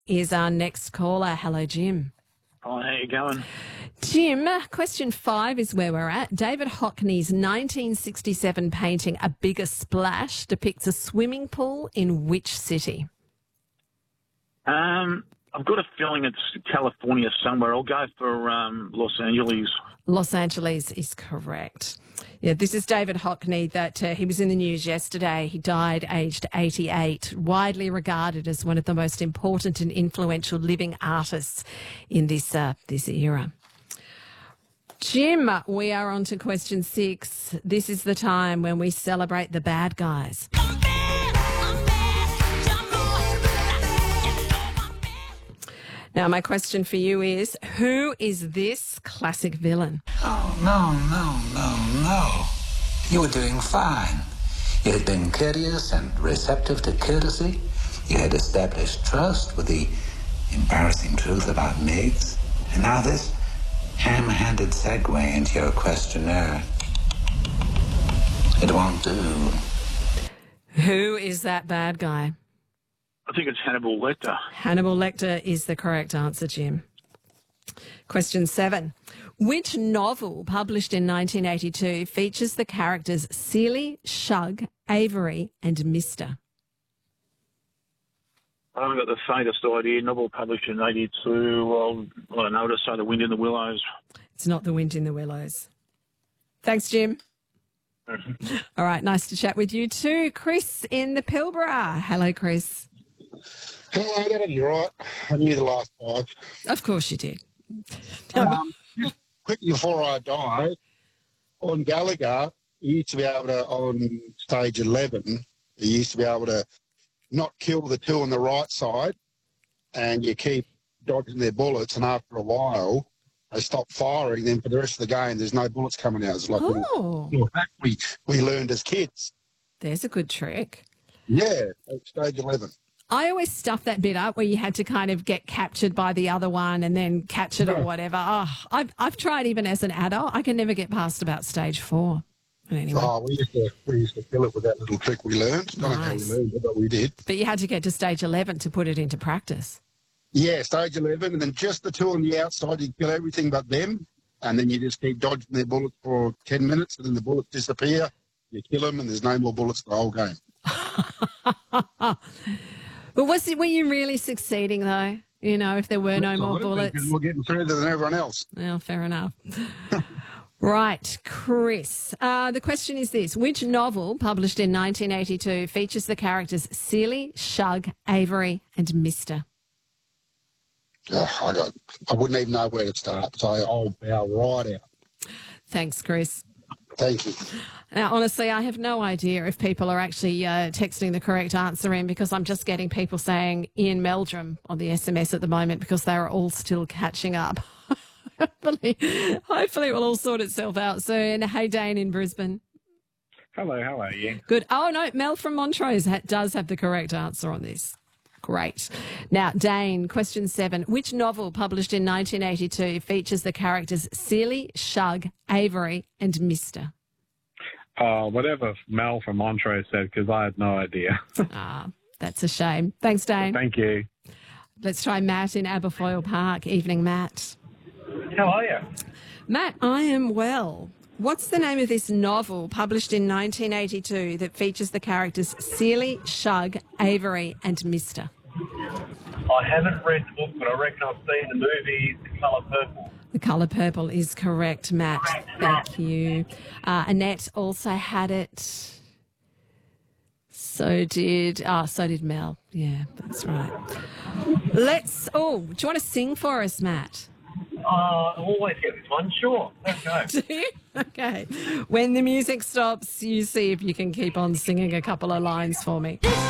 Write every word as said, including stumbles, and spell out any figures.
is our next caller. Hello, Jim. Hi, how you going? Jim, question five is where we're at. David Hockney's nineteen sixty-seven painting A Bigger Splash depicts a swimming pool in which city? Um, I've got a feeling it's California somewhere. I'll go for um, Los Angeles. Los Angeles is correct. Yeah, this is David Hockney. That uh, he was in the news yesterday. He died aged eighty-eight, widely regarded as one of the most important and influential living artists in this uh, this era. Jim, we are on to question six. This is the time when we celebrate the bad guys. Now, my question for you is, who is this classic villain? Oh, no, no, no, no. You were doing fine. You had been courteous and receptive to courtesy. You had established trust with the embarrassing truth about Meigs. And now this ham-handed segue into your questionnaire. It won't do. Who is that bad guy? I think it's Hannibal Lecter. Hannibal Lecter is the correct answer, Jim. Question seven. Which novel published in nineteen eighty-two features the characters Seeley, Shug, Avery and Mister? I haven't got the faintest idea. Novel published in eighty-two. Well, I don't know. I'll say The Wind in the Willows. It's not The Wind in the Willows. Thanks, Jim. All right, nice to chat with you too. Chris in the Pilbara. Hello, Chris. Hello, that'll be right. I knew the last five. Of course you did. Um, just quickly before I die, on Gallagher, you used to be able to, on stage eleven, you used to be able to not kill the two on the right side, and you keep dodging their bullets, and after a while, they stop firing. Then for the rest of the game, there's no bullets coming out. It's like Oh. little hack we, we learned as kids. There's a good trick. Yeah, at stage eleven. I always stuffed that bit up where you had to kind of get captured by the other one and then catch it or whatever. Oh, I've, I've tried even as an adult. I can never get past about stage four. But anyway. Oh, we used to we used to kill it with that little trick we learned. I don't know how we Nice. learned it, but we did. But you had to get to stage eleven to put it into practice. Yeah, stage eleven, and then just the two on the outside, you kill everything but them, and then you just keep dodging their bullets for ten minutes, and then the bullets disappear, you kill them, and there's no more bullets the whole game. But was it, were you really succeeding though? You know, if there were no more Absolutely, bullets? because we're getting further than everyone else. Well, fair enough. Right, Chris. Uh, the question is this. Which novel published in nineteen eighty-two features the characters Seeley, Shug, Avery and Mister? Oh, I, got, I wouldn't even know where to start, so I'll bow right out. Thanks, Chris. Thank you. Now, honestly, I have no idea if people are actually uh, texting the correct answer in, because I'm just getting people saying Ian Meldrum on the S M S at the moment because they're all still catching up. hopefully, hopefully it will all sort itself out soon. Hey, Dane in Brisbane. Hello, how are you? Good. Oh, no, Mel from Montrose ha- does have the correct answer on this. Great. Now, Dane, question seven. Which novel published in nineteen eighty-two features the characters Seeley, Shug, Avery and Mister? Uh, whatever Mel from Montrose said, because I had no idea. Ah, that's a shame. Thanks, Dane. Thank you. Let's try Matt in Aberfoyle Park. Evening, Matt. How are you? Matt, I am well. What's the name of this novel published in nineteen eighty-two that features the characters Seeley, Shug, Avery and Mister? I haven't read the book, but I reckon I've seen the movie The Colour Purple. The Colour Purple is correct, Matt. Thank you. Uh, Annette also had it. So did, oh, so did Mel. Yeah, that's right. Let's, oh, do you want to sing for us, Matt? Uh, I always get this one. Sure, let's go. Do you? Okay. When the music stops, you see if you can keep on singing a couple of lines for me.